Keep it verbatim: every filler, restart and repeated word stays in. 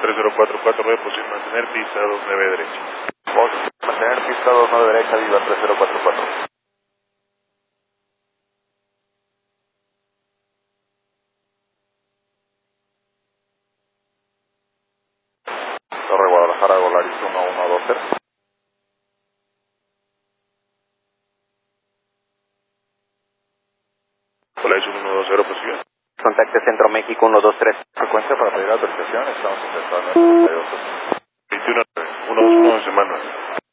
tres cero cuatro cuatro, nueve, posición mantener pista dos nueve derecha. Posición mantener pista dos nueve derecha, Viva tres cero cuatro cuatro. Torre Guadalajara, Volaris uno uno dos cero. Volaris uno uno dos cero, posición. Contacte Centro México uno dos tres. Frecuencia para pedir autorización, estamos intentando. veintiuno, uno dos uno, semana.